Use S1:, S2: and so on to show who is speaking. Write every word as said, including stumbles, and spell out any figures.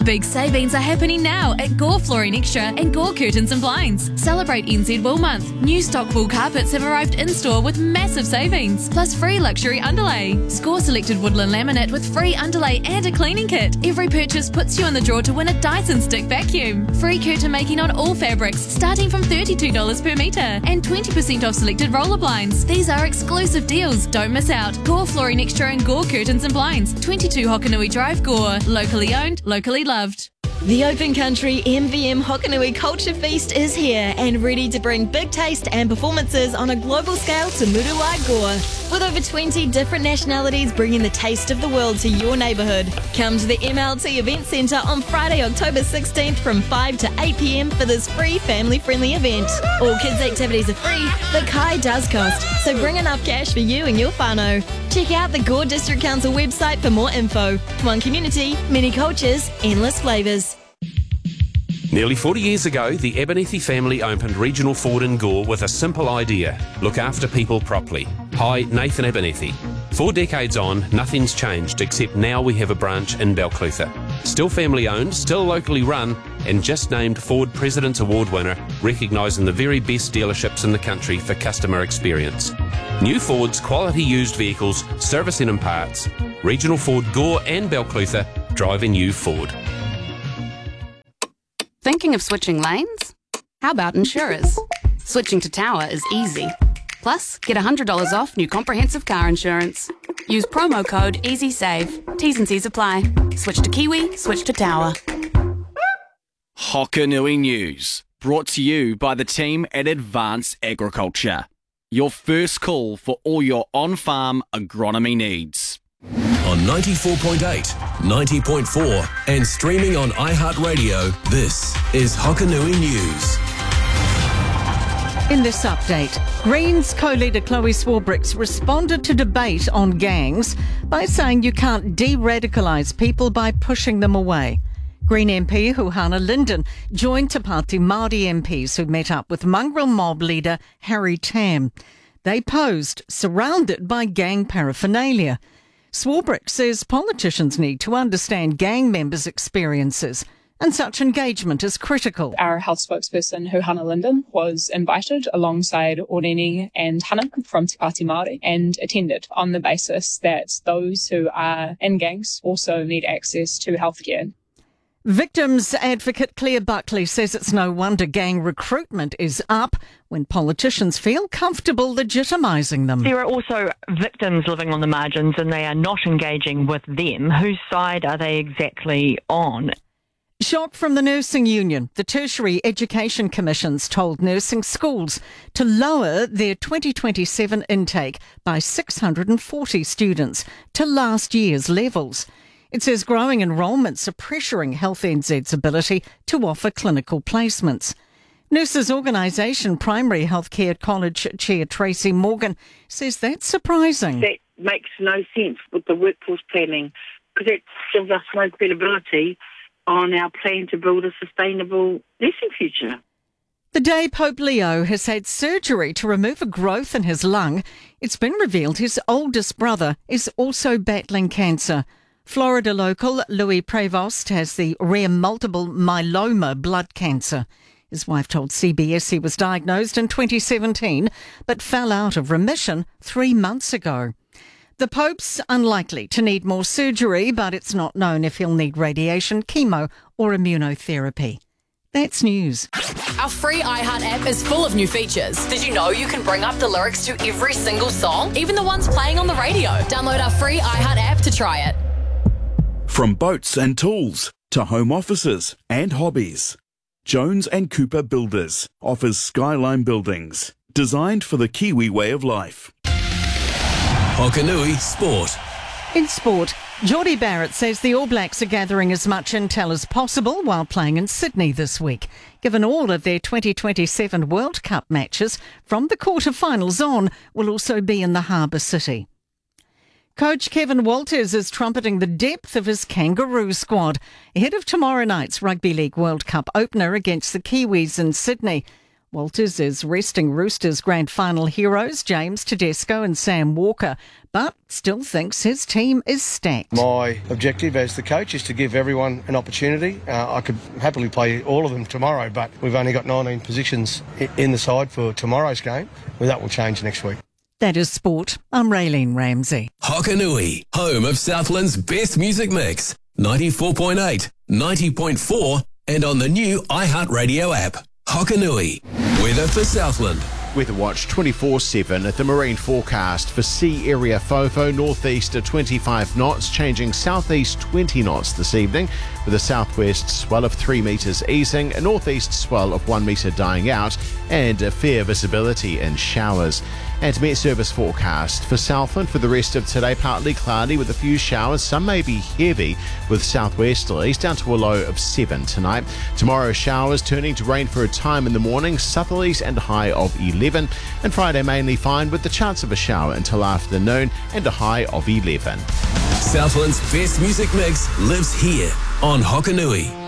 S1: Big savings are happening now at Gore Flooring Extra and Gore Curtains and Blinds. Celebrate N Z Wool Month. New stock wool carpets have arrived in-store with massive savings, plus free luxury underlay. Score selected woodland laminate with free underlay and a cleaning kit. Every purchase puts you in the draw to win a Dyson Stick vacuum. Free curtain making on all fabrics, starting from thirty-two dollars per metre, and twenty percent off selected roller blinds. These are exclusive deals. Don't miss out. Gore Flooring Extra and Gore Curtains and Blinds. twenty-two Hokanui Drive, Gore. Locally owned, locally loved.
S2: The Open Country M V M Hokanui Culture Feast is here and ready to bring big taste and performances on a global scale to Muruwai Gore. With over twenty different nationalities bringing the taste of the world to your neighbourhood. Come to the M L T Event Centre on Friday, October sixteenth from five to eight p m for this free family-friendly event. All kids' activities are free, but Kai does cost, so bring enough cash for you and your whānau. Check out the Gore District Council website for more info. One community, many cultures, endless flavours.
S3: Nearly forty years ago, the Abernethy family opened Regional Ford in Gore with a simple idea: look after people properly. Hi, Nathan Abernethy. Four decades on, nothing's changed except now we have a branch in Balclutha. Still family owned, still locally run, and just named Ford President's Award winner, recognising the very best dealerships in the country for customer experience. New Ford's quality used vehicles, servicing and parts. Regional Ford Gore and Balclutha, driving you Ford.
S4: Thinking of switching lanes? How about insurers? Switching to Tower is easy. Plus, get one hundred dollars off new comprehensive car insurance. Use promo code EasySave. T's and C's apply. Switch to Kiwi, switch to Tower.
S5: Hokanui News, brought to you by the team at Advanced Agriculture. Your first call for all your on-farm agronomy needs.
S6: On ninety-four point eight, ninety point four and streaming on iHeartRadio, this is Hokanui News.
S7: In this update, Greens co-leader Chloe Swarbrick responded to debate on gangs by saying you can't de-radicalise people by pushing them away. Green M P Huhana Linden joined Te Pāti Māori M Ps who met up with mongrel mob leader Harry Tam. They posed surrounded by gang paraphernalia. Swarbrick says politicians need to understand gang members' experiences, and such engagement is critical.
S8: Our health spokesperson, Huhana Linden, was invited alongside Orini and Hana from Te Pāti Māori and attended on the basis that those who are in gangs also need access to healthcare.
S7: Victims advocate Claire Buckley says it's no wonder gang recruitment is up when politicians feel comfortable legitimising them.
S9: There are also victims living on the margins and they are not engaging with them. Whose side are they exactly on?
S7: Shock from the Nursing Union. The Tertiary Education Commission's told nursing schools to lower their twenty twenty-seven intake by six hundred forty students to last year's levels. It says growing enrolments are pressuring Health N Z's ability to offer clinical placements. Nurses Organisation Primary Healthcare College Chair Tracy Morgan says that's surprising.
S10: That makes no sense with the workforce planning because it gives us no credibility on our plan to build a sustainable nursing future.
S7: The day Pope Leo has had surgery to remove a growth in his lung, it's been revealed his oldest brother is also battling cancer. Florida local Louis Prevost has the rare multiple myeloma blood cancer. His wife told C B S he was diagnosed in twenty seventeen but fell out of remission three months ago. The Pope's unlikely to need more surgery, but it's not known if he'll need radiation, chemo or immunotherapy. That's news.
S1: Our free iHeart app is full of new features. Did you know you can bring up the lyrics to every single song, even the ones playing on the radio? Download our free iHeart app to try it.
S11: From boats and tools to home offices and hobbies, Jones and Cooper Builders offers skyline buildings designed for the Kiwi way of life.
S6: Hokanui Sport.
S7: In sport, Geordie Barrett says the All Blacks are gathering as much intel as possible while playing in Sydney this week, given all of their twenty twenty-seven World Cup matches from the quarter-finals on will also be in the harbour city. Coach Kevin Walters is trumpeting the depth of his Kangaroo squad ahead of tomorrow night's Rugby League World Cup opener against the Kiwis in Sydney. Walters is resting Roosters grand final heroes James Tedesco and Sam Walker, but still thinks his team is stacked.
S12: My objective as the coach is to give everyone an opportunity. Uh, I could happily play all of them tomorrow, but we've only got nineteen positions in the side for tomorrow's game. Well, that will change next week.
S7: That is sport. I'm Raylene Ramsey.
S6: Hokanui, home of Southland's best music mix. ninety-four point eight, ninety point four, and on the new iHeartRadio app. Hokanui, weather for Southland.
S13: Weather Watch twenty-four seven at the marine forecast for sea area FOFO, northeast at twenty-five knots, changing southeast twenty knots this evening, with a southwest swell of three metres easing, a northeast swell of one metre dying out, and a fair visibility in showers. And Met Service forecast for Southland for the rest of today, partly cloudy with a few showers. Some may be heavy with southwesterlies, down to a low of seven tonight. Tomorrow, showers turning to rain for a time in the morning, southerlies and a high of eleven. And Friday mainly fine with the chance of a shower until afternoon and a high of eleven.
S6: Southland's best music mix lives here on Hokanui.